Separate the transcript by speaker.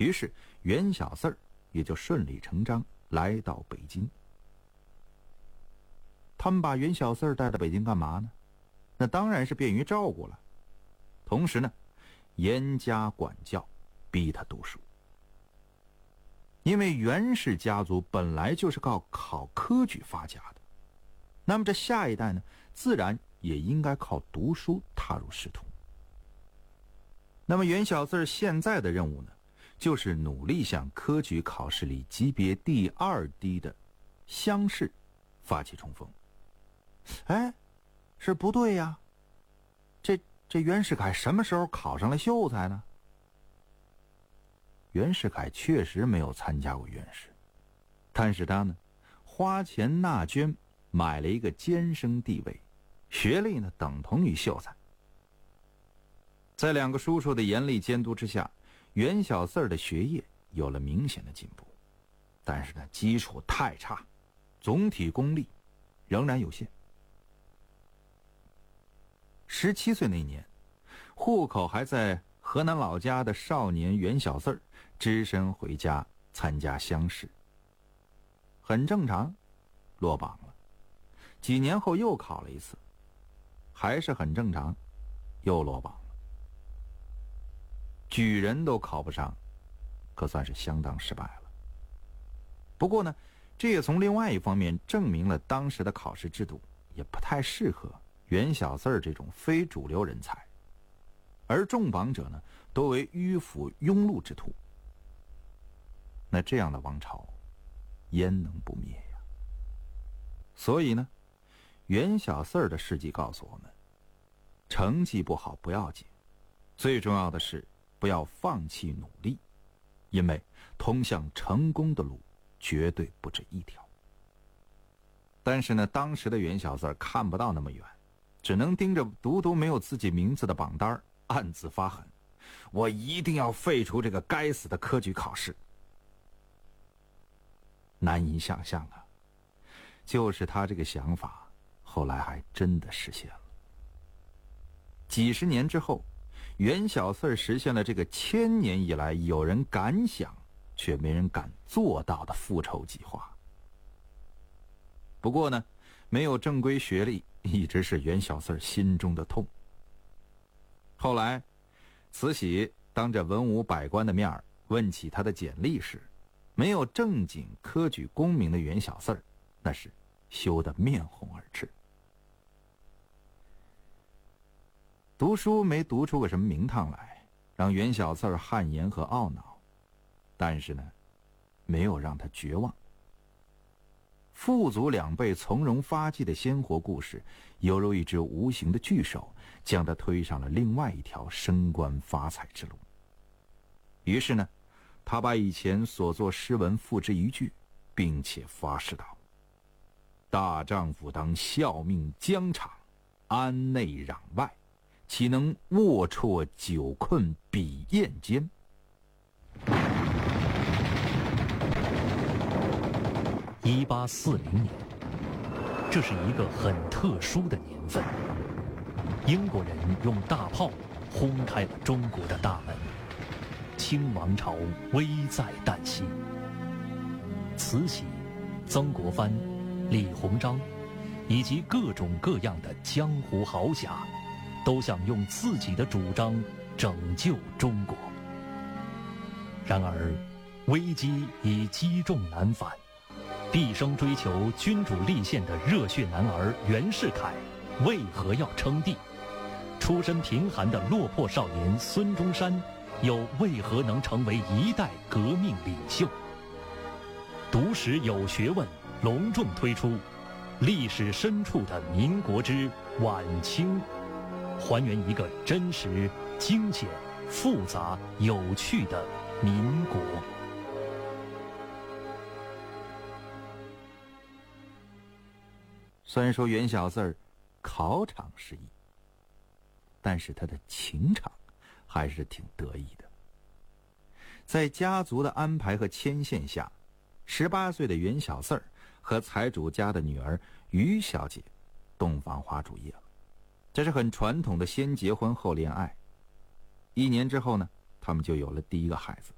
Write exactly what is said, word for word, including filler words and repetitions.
Speaker 1: 于是袁小四儿也就顺理成章来到北京。他们把袁小四儿带到北京干嘛呢？那当然是便于照顾了，同时呢严加管教，逼他读书。因为袁氏家族本来就是靠考科举发家的，那么这下一代呢，自然也应该靠读书踏入仕途。那么袁小四儿现在的任务呢，就是努力向科举考试里级别第二低的乡试发起冲锋。哎，是不对呀，这这袁世凯什么时候考上了秀才呢？袁世凯确实没有参加过院试，但是他呢，花钱纳捐买了一个监生地位，学历呢等同于秀才。在两个叔叔的严厉监督之下，袁小四儿的学业有了明显的进步，但是呢，基础太差，总体功力仍然有限。十七岁那年，户口还在河南老家的少年袁小四儿只身回家参加乡试，很正常，落榜了。几年后又考了一次，还是很正常，又落榜了。举人都考不上，可算是相当失败了。不过呢，这也从另外一方面证明了当时的考试制度也不太适合袁小四儿这种非主流人才，而中榜者呢，多为迂腐庸碌之徒。那这样的王朝焉能不灭呀？所以呢，袁小四儿的事迹告诉我们，成绩不好不要紧，最重要的是不要放弃努力，因为通向成功的路绝对不止一条。但是呢，当时的袁小四儿看不到那么远，只能盯着独独没有自己名字的榜单，暗自发狠，我一定要废除这个该死的科举考试。难以想象啊，就是他这个想法后来还真的实现了。几十年之后，袁小四儿实现了这个千年以来有人敢想却没人敢做到的复仇计划。不过呢，没有正规学历一直是袁小四儿心中的痛。后来慈禧当着文武百官的面问起他的简历时，没有正经科举功名的袁小四儿那是羞得面红耳赤。读书没读出个什么名堂来，让袁小四儿汗颜和懊恼，但是呢，没有让他绝望。父祖两辈从容发迹的鲜活故事，犹如一只无形的巨手，将他推上了另外一条升官发财之路。于是呢，他把以前所作诗文付之一炬，并且发誓道：大丈夫当效命疆场，安内攘外，岂能龌龊久困比砚间。
Speaker 2: 一八四零年，这是一个很特殊的年份。英国人用大炮轰开了中国的大门，清王朝危在旦夕。慈禧、曾国藩、李鸿章以及各种各样的江湖豪侠，都想用自己的主张拯救中国。然而，危机已积重难返。毕生追求君主立宪的热血男儿袁世凯，为何要称帝？出身贫寒的落魄少年孙中山，又为何能成为一代革命领袖？读史有学问隆重推出历史深处的民国之晚清，还原一个真实、精简、复杂、有趣的民国。
Speaker 1: 虽然说袁小四儿考场失意，但是他的情场还是挺得意的。在家族的安排和牵线下，十八岁的袁小四儿和财主家的女儿于小姐洞房花烛夜了。这是很传统的先结婚后恋爱。一年之后呢，他们就有了第一个孩子。